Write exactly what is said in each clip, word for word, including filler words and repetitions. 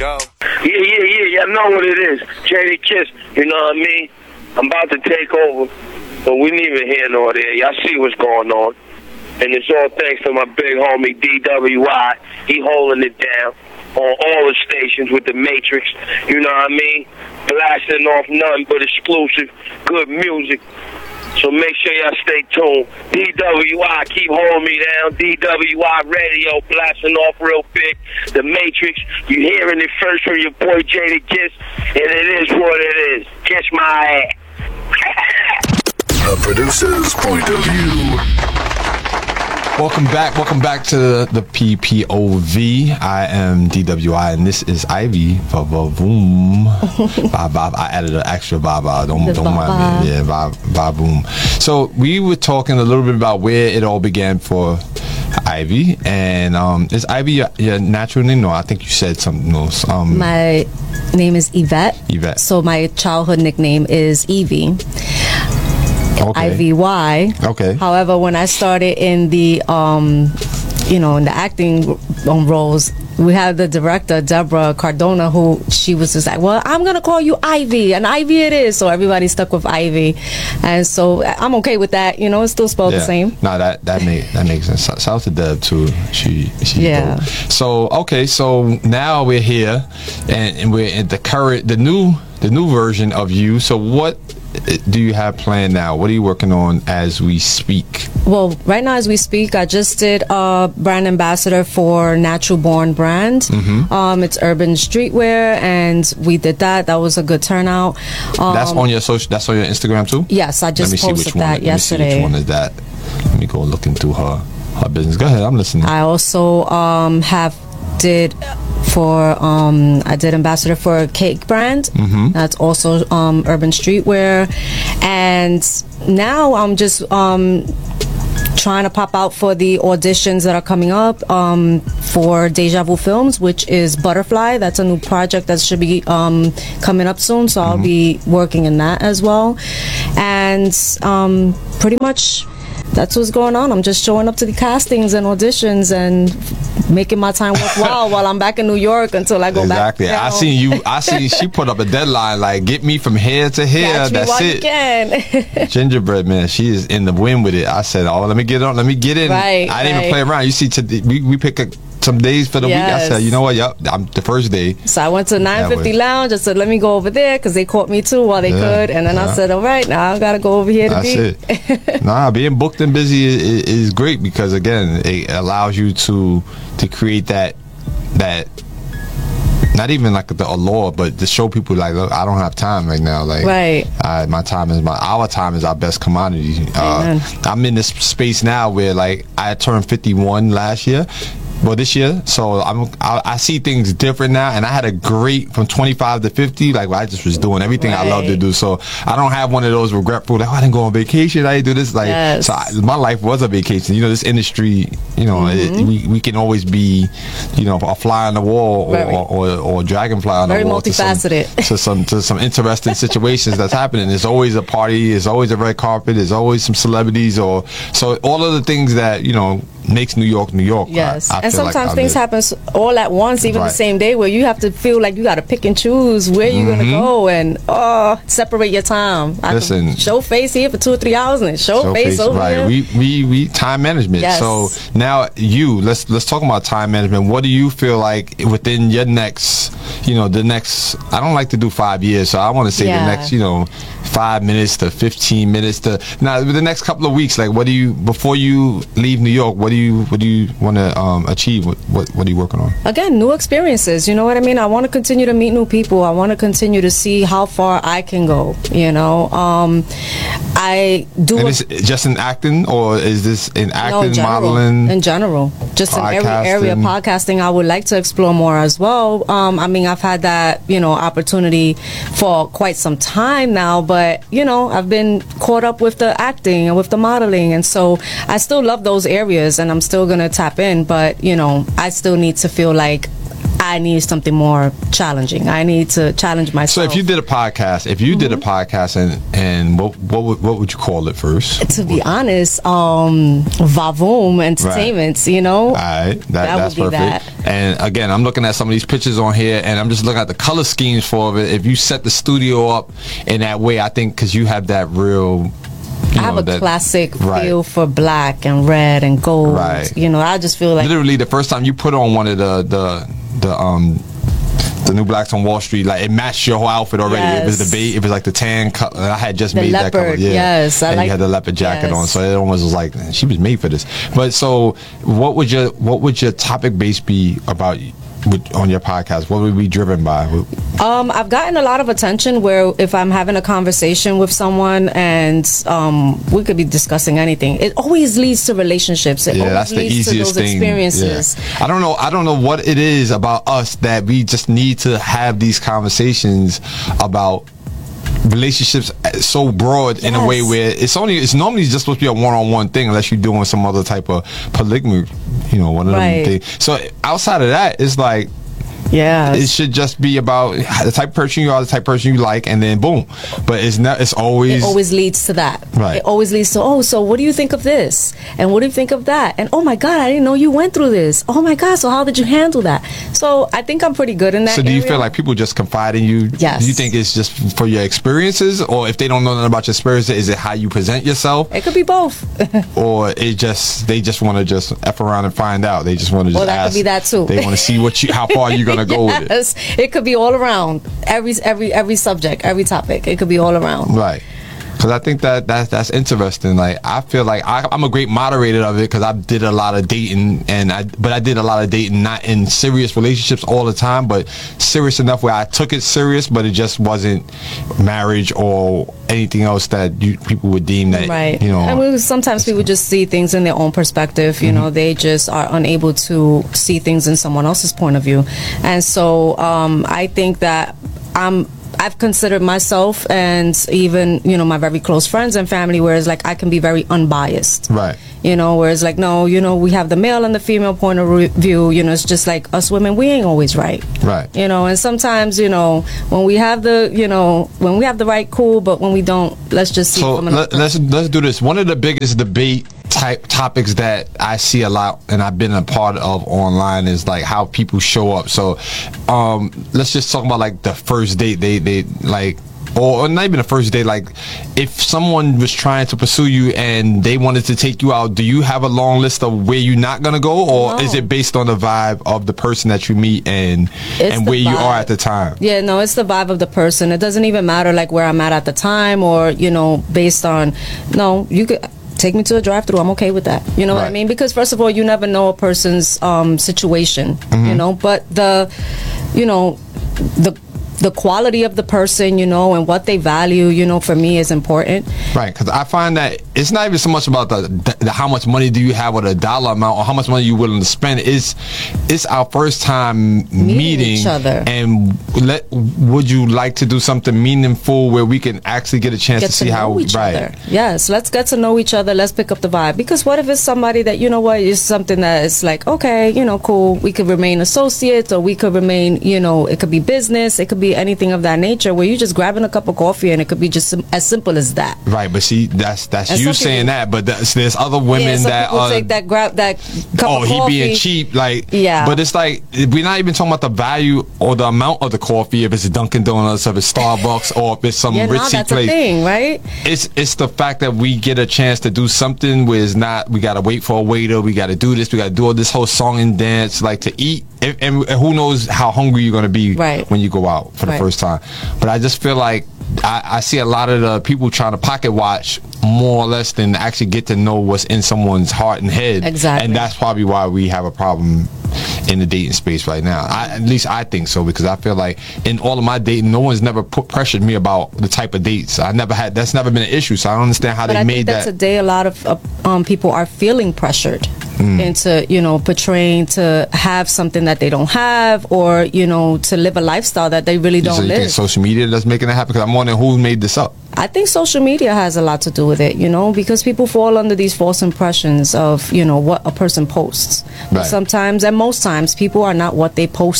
go. Yeah, yeah, yeah, yeah. I know what it is. Jadakiss, you know what I mean? I'm about to take over, but we ain't even here nor there. Y'all see what's going on. And it's all thanks to my big homie D W I. He holding it down on all the stations with the Matrix. You know what I mean? Blasting off nothing but exclusive, good music. So make sure y'all stay tuned. D W I, keep holding me down. D W I Radio, blasting off real big. The Matrix, you hearing it first from your boy Jadakiss, and it is what it is. Kiss my ass. The producer's point of view. Welcome back. Welcome back to the, the P P O V. I am D W I, and this is Ivy. Va-va-boom. Ba-ba. I added an extra ba-ba. Don't, don't mind me. Yeah, ba-ba-boom. So we were talking a little bit about where it all began for Ivy. And um, is Ivy your, your natural name? No, I think you said something else. Um, my name is Yvette. Yvette. So my childhood nickname is Evie. Okay. I V Y. Okay. However, when I started in the, um, you know, in the acting um, roles, we had the director, Deborah Cardona, who she was just like, well, I'm going to call you Ivy, and Ivy it is. So everybody stuck with Ivy. And so I'm okay with that. You know, it's still spelled yeah. the same. No, that that, make, that makes sense. Shout out to Deb, too. She, she yeah. Dope. So, okay, so now we're here, and, and we're in the current, the new, the new version of you. So what do you have planned now? What are you working on as we speak? Well, right now as we speak, I just did a brand ambassador for Natural Born brand. Mm-hmm. Um, it's urban streetwear, and we did that. That was a good turnout. Um, that's on your social. That's on your Instagram too. Yes, I just posted that one, yesterday. Let me see which one is that. Let me go look into her her business. Go ahead, I'm listening. I also um, have did. For um, I did ambassador for a cake brand. Mm-hmm. That's also um, urban streetwear, and now I'm just um, trying to pop out for the auditions that are coming up um, for Deja Vu Films, which is Butterfly. That's a new project that should be um, coming up soon, so mm-hmm. I'll be working in that as well, and um, pretty much. That's what's going on. I'm just showing up to the castings and auditions and making my time worthwhile while I'm back in New York until I go exactly. back. Exactly. I seen you. I seen she put up a deadline like get me from here to here. Catch me That's while it. You can. Gingerbread man, she is in the wind with it. I said, oh, let me get on. Let me get in. Right, I didn't right. even play around. You see, today, we we pick a. Some days for the yes. week. I said, you know what? Yep, I'm the first day. So I went to nine fifty Lounge. I said, let me go over there because they caught me too while they yeah, could. And then yeah. I said, all right, now I got to go over here to That's be. it. Nah, being booked and busy is, is great because again, it allows you to to create that that. Not even like the allure, but to show people like, look, I don't have time right now. Like, right. uh, my time is my our time is our best commodity. Uh, I'm in this space now where like I turned fifty-one last year. Well, this year, so I'm I, I see things different now, and I had a great from twenty-five to fifty. Like I just was doing everything right. I love to do, so I don't have one of those regretful like oh, I didn't go on vacation, I didn't do this. Like yes. so, I, my life was a vacation. You know, this industry, you know, mm-hmm. it, we we can always be, you know, a fly on the wall or or, or, or a dragonfly on Very the wall. Very multifaceted. To some, to some to some interesting situations that's happening. There's always a party. There's always a red carpet. There's always some celebrities or so all of the things that you know. Makes New York New York. Yes, I, I and sometimes like things happen all at once, even right. the same day, where you have to feel like you got to pick and choose where you're mm-hmm. gonna go and oh, separate your time. I Listen, can show face here for two or three hours and show, show face, face over right. here. We we we time management. Yes. So now you let's let's talk about time management. What do you feel like within your next, you know, the next? I don't like to do five years, so I want to say yeah. the next, you know. Five minutes to fifteen minutes to now. The next couple of weeks, like, what do you before you leave New York? What do you what do you want to um, achieve? What, what what are you working on? Again, new experiences. You know what I mean? I want to continue to meet new people. I want to continue to see how far I can go. You know, um, I do. And is it just in acting, or is this in acting, no, in general, modeling, in general? Just in every area. Podcasting, I would like to explore more as well. Um, I mean, I've had that you know opportunity for quite some time now, but. But, you know, I've been caught up with the acting and with the modeling. And so I still love those areas and I'm still going to tap in. But, you know, I still need to feel like I need something more challenging. I need to challenge myself. So if you did a podcast, if you mm-hmm. did a podcast, and and what what would, what would you call it first? To be honest, um, Vavoom Entertainment. Right. You know, all right, that, that that's would be perfect. That. And again, I'm looking at some of these pictures on here, and I'm just looking at the color schemes for it. If you set the studio up in that way, I think because you have that real. You I have know, a that, classic right. feel for black and red and gold. Right. You know, I just feel like literally the first time you put on one of the the the um the New Blacks on Wall Street, like it matched your whole outfit already. Yes. It was the beige, it was like the tan color. I had just the made leopard, that color. Yeah. Yes, I and like, you had the leopard jacket yes. on, so it almost was like she was made for this. But so, what would your what would your topic base be about? With, on your podcast, what would we be driven by? Um, I've gotten a lot of attention where if I'm having a conversation with someone and um, we could be discussing anything, it always leads to relationships. It yeah, always that's the leads easiest to those thing. experiences. Yeah. I don't know. I don't know what it is about us that we just need to have these conversations about relationships so broad in yes. a way where it's only it's normally just supposed to be a one-on-one thing unless you're doing some other type of polygamy, you know, one of right. them things. So outside of that, it's like yeah, it should just be about the type of person you are, the type of person you like, and then boom. But it's not. It's always it always leads to that. Right. It always leads to oh, so what do you think of this? And what do you think of that? And oh my God, I didn't know you went through this. Oh my God, so how did you handle that? So I think I'm pretty good in that. So do you area. feel like people just confide in you? Yes. Do you think it's just for your experiences, or if they don't know nothing about your experiences, is it how you present yourself? It could be both. Or it just they just want to just f around and find out. They just want to just well, that ask. could be that too. They want to see what you how far you're gonna go yes. with it. It could be all around. Every every every subject, every topic. It could be all around. Right. Because I think that that's, that's interesting. Like I feel like I, I'm a great moderator of it because I did a lot of dating, and I but I did a lot of dating not in serious relationships all the time, but serious enough where I took it serious, but it just wasn't marriage or anything else that you, people would deem that right. you know. And we, sometimes people just see things in their own perspective. You mm-hmm. know, they just are unable to see things in someone else's point of view, and so um, I think that I'm. I've considered myself and even, you know, my very close friends and family, whereas like I can be very unbiased. Right. You know, whereas like, no, you know, we have the male and the female point of re- view, you know, it's just like us women, we ain't always right. Right. You know, and sometimes, you know, when we have the, you know, when we have the right, cool, but when we don't, let's just see. So from let, let's, let's do this. One of the biggest debate type topics that I see a lot and I've been a part of online is like how people show up. So um let's just talk about like the first date. They they like or not even the first date, like if someone was trying to pursue you and they wanted to take you out, do you have a long list of where you're not gonna go, or no. is it based on the vibe of the person that you meet and it's and where vibe. you are at the time? Yeah, no, it's the vibe of the person. It doesn't even matter like where I'm at at the time, or you know, based on no, you could take me to a drive-through. I'm okay with that. You know right. what I mean? Because first of all, you never know a person's um, situation. Mm-hmm. You know, but the, you know, the the quality of the person, you know, and what they value, you know, for me is important. Right, because I find that it's not even so much about the, the how much money do you have or the dollar amount or how much money you're willing to spend. It's it's our first time meeting, meeting each other. And let would you like to do something meaningful where we can actually get a chance get to see to how each right. other. Yes, let's get to know each other. Let's pick up the vibe. Because what if it's somebody that, you know what, is something that is like, okay, you know, cool, we could remain associates, or we could remain, you know, it could be business, it could be anything of that nature, where you're just grabbing a cup of coffee and it could be just sim- as simple as that. Right, but see, that's that's And you some saying people- that, but there's, there's other women yeah, some that people are take that grab that cup oh of he coffee. being cheap, like Yeah. But it's like we're not even talking about the value or the amount of the coffee, if it's a Dunkin' Donuts, if it's Starbucks, or if it's some Yeah, no, ritzy that's place. a thing, right? It's it's the fact that we get a chance to do something where it's not we gotta wait for a waiter, we gotta do this, we gotta do all this whole song and dance, like to eat, and, and who knows how hungry you're gonna be right. when you go out for the right. first time. But I just feel like I, I see a lot of the people trying to pocket watch more or less than actually get to know what's in someone's heart and head. Exactly. And that's probably why we have a problem in the dating space right now. I, at least I think so, because I feel like in all of my dating, no one's never put pressured me about the type of dates. I never had, that's never been an issue, so I don't understand how but they I made think that that. today a lot of uh, um, people are feeling pressured mm. into, you know, portraying to have something that they don't have, or, you know, to live a lifestyle that they really don't so you live. think social media that's making it happen? Because I'm wondering who made this up. I think social media has a lot to do with it, you know, because people fall under these false impressions of, you know, what a person posts. But Right. sometimes, and most times, people are not what they post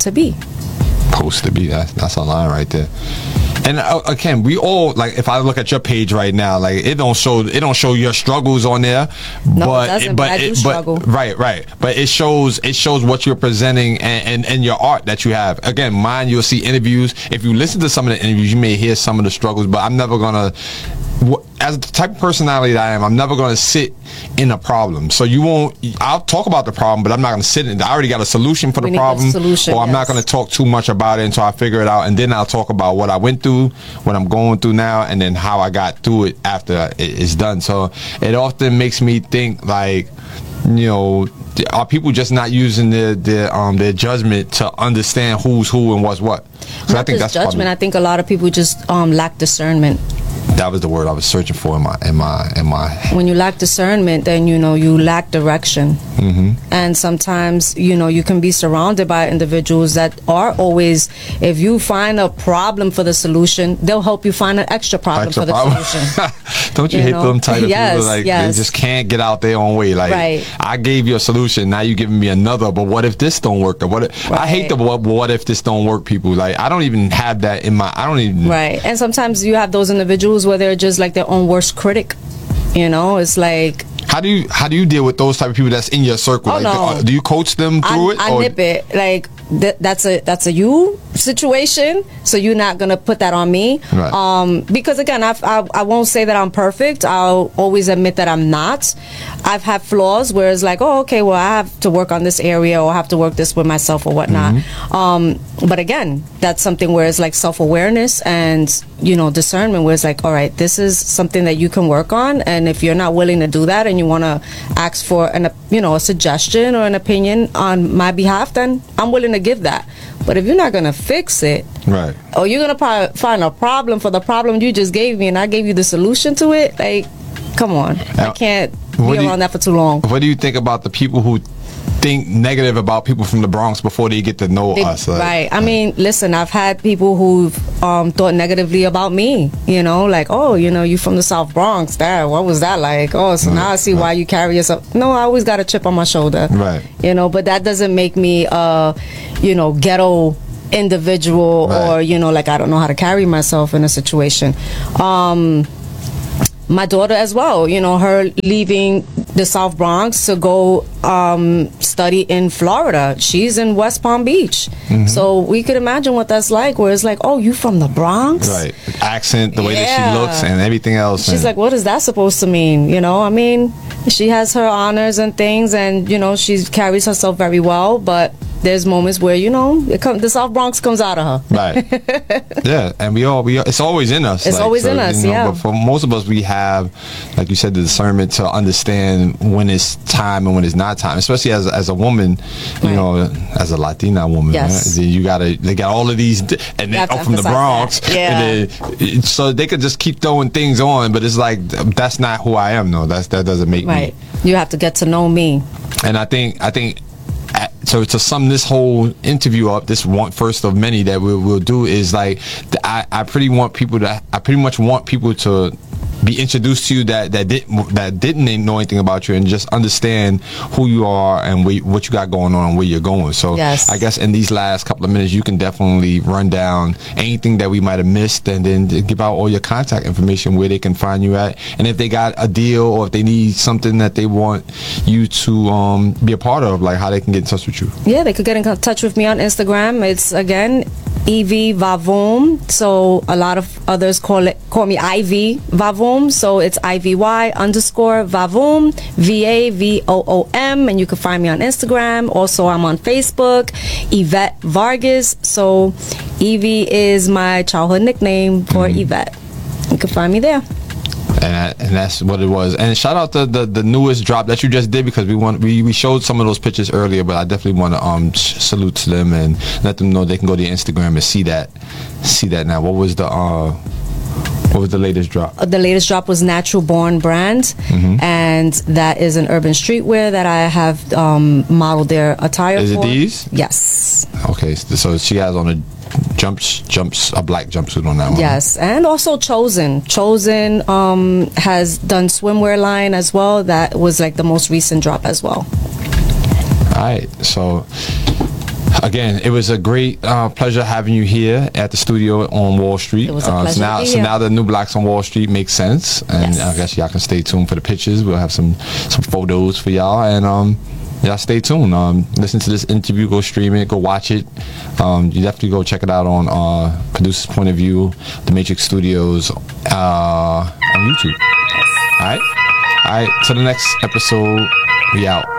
to be. Supposed to be. That's that's a line right there. And uh, again, we all, like, if I look at your page right now, like, it don't show it don't show your struggles on there. No, but it doesn't, but but I do it, struggle. But, right, right. But it shows it shows what you're presenting and, and, and your art that you have. Again, mine, you'll see interviews. If you listen to some of the interviews, you may hear some of the struggles, but I'm never gonna, as the type of personality that I am, I'm never gonna sit in a problem. So you won't, I'll talk about the problem, but I'm not gonna sit in, I already got a solution for We the need a problem. solution, or I'm not yes. gonna talk too much about it until I figure it out, and then I'll talk about what I went through, what I'm going through now, and then how I got through it after it is done. So it often makes me think, like, you know, are people just not using their their um their judgment to understand who's who and what's what? So Not I think just that's judgment. probably, I think a lot of people just um, lack discernment. that was the word I was searching for in my in my in my. When you lack discernment, then you know you lack direction. Mm-hmm. And sometimes you know you can be surrounded by individuals that are always, if you find a problem for the solution, they'll help you find an extra problem Extra for the problem. solution. Don't you, You hate know? them type of Yes, people? Like, yes. they just can't get out their own way. Like, Right. I gave you a solution, now you giving me another. But what if this don't work? Or what? If, I hate the Right. what, what if this don't work? People, like, I don't even have that in my. I don't even. Right. And sometimes you have those individuals where they're just like their own worst critic. You know, it's like, How do you how do you deal with those type of people that's in your circle? Oh, like, no. uh, do you coach them through I, it? I or- nip it. Like th- that's a that's a you situation. So you're not gonna put that on me. Right. Um, because again, I've, I I won't say that I'm perfect. I'll always admit that I'm not. I've had flaws where it's like, oh, okay, well, I have to work on this area, or I have to work this with myself, or whatnot. Mm-hmm. Um, but again, that's something where it's like self awareness and you know discernment, where it's like, all right, this is something that you can work on, and if you're not willing to do that, and you want to ask for an you know a suggestion or an opinion on my behalf, then I'm willing to give that. But if you're not gonna fix it, Right. or you're gonna pro- find a problem for the problem you just gave me, and I gave you the solution to it, like, come on, Now, I can't what be do you- around that for too long. What do you think about the people who think negative about people from the Bronx before they get to know They- us? Like, right. I mean, listen, I've had people who've um, thought negatively about me, you know, like, oh, you know, you from the South Bronx. That, what was that like? Oh, so now I see why you carry yourself. No, I always got a chip on my shoulder. Right. You know, but that doesn't make me, uh, you know, ghetto individual Right. or, you know, like I don't know how to carry myself in a situation. Um, my daughter as well, you know, her leaving the South Bronx to go um, study in Florida. She's in West Palm Beach. Mm-hmm. So we could imagine what that's like, where it's like, oh, you from the Bronx? Right. Accent, the way that Yeah. she looks, and everything else. She's and- like, what is that supposed to mean? You know, I mean, she has her honors and things, and, you know, she carries herself very well, but there's moments where, you know, it come, the South Bronx comes out of her. Right. Yeah, and we all we all, it's always in us. It's always in us, yeah. But for most of us, we have, like you said, the discernment to understand when it's time and when it's not time. Especially as as a woman, you Right. know, as a Latina woman, Yes. right? Then you gotta they got all of these, and then have to oh, from the emphasize Bronx, that. Yeah. and then, so they could just keep throwing things on, but it's like that's not who I am. No, that's that doesn't make Right. me. You have to get to know me. And I think I think uh, so to sum this whole interview up, this one first of many that we'll, we'll do is like th- I I pretty want people to I pretty much want people to be introduced to you that that didn't that didn't know anything about you, and just understand who you are and where, what you got going on and where you're going. So Yes. I guess in these last couple of minutes you can definitely run down anything that we might have missed, and then give out all your contact information, where they can find you at, and if they got a deal or if they need something that they want you to um, be a part of, like how they can get in touch with you. Yeah, they could get in touch with me on Instagram. It's again Ivy Vavoom. So a lot of others call it call me Ivy Vavoom. So it's I V Y underscore Vavoom, V A V O O M, and you can find me on Instagram. Also, I'm on Facebook, Yvette Vargas. So Evie is my childhood nickname for Mm-hmm. Yvette. You can find me there. And, that, and that's what it was. And shout out to the, the newest drop that you just did, because we want we, we showed some of those pictures earlier, but I definitely want to um sh- salute to them and let them know they can go to your Instagram and see that see that now. What was the uh what was the latest drop? The latest drop was Natural Born brand, Mm-hmm. and that is an urban streetwear that I have um, modeled their attire Is it for. these? Yes. Okay, so so she has on a jumps jumps a black jumpsuit on that one. Yes, and also Chosen. Chosen um, has done swimwear line as well. That was like the most recent drop as well. All right, so Again, it was a great uh, pleasure having you here at the studio on Wall Street. It was a uh, pleasure so now, to be so here. now the New Blacks on Wall Street makes sense, and Yes. I guess y'all can stay tuned for the pictures. We'll have some some photos for y'all, and um, y'all stay tuned. Um, listen to this interview, go stream it, go watch it. Um, you definitely go check it out on uh, Producer's Point of View, The Matrix Studios uh, on YouTube. All right, all right. Till the next episode, we out.